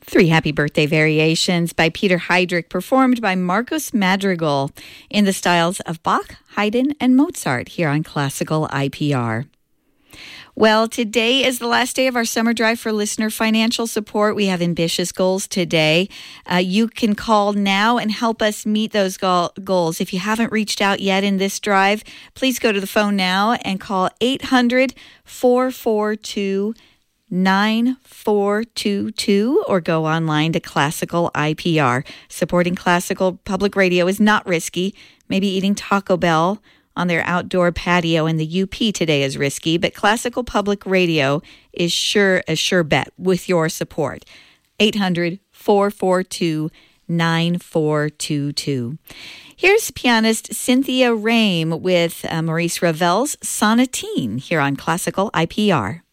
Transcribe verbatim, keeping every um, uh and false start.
Three Happy Birthday Variations by Peter Heydrich, performed by Marcos Madrigal in the styles of Bach, Haydn, and Mozart here on Classical I P R. Well, today is the last day of our summer drive for listener financial support. We have ambitious goals today. Uh, you can call now and help us meet those go- goals. If you haven't reached out yet in this drive, please go to the phone now and call eight hundred, four four two, nine four two two or go online to Classical I P R. Supporting classical public radio is not risky. Maybe eating Taco Bell on their outdoor patio in the U P today is risky, but Classical Public Radio is sure a sure bet with your support. eight hundred, four four two, nine four two two. Here's pianist Cynthia Rame with uh, Maurice Ravel's Sonatine here on Classical I P R.